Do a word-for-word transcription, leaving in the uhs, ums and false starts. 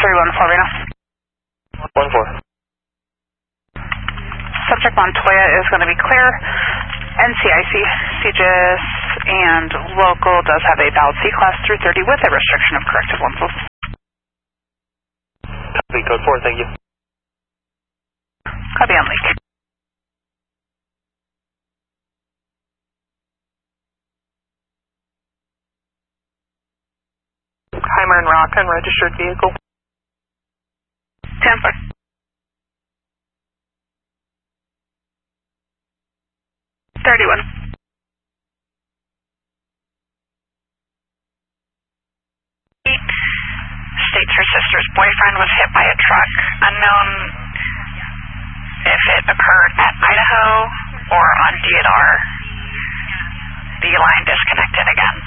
three one four right now. one four. Subject Montoya is going to be clear. N C I C, C G I S, and local does have a valid C-Class through thirty with a restriction of corrective lenses. Copy, code four, thank you. Copy on leak. Heimer and Rock, unregistered vehicle. Tampa. thirty-one. States her sister's boyfriend was hit by a truck. Unknown if it occurred at Idaho or on D N R. The line disconnected again.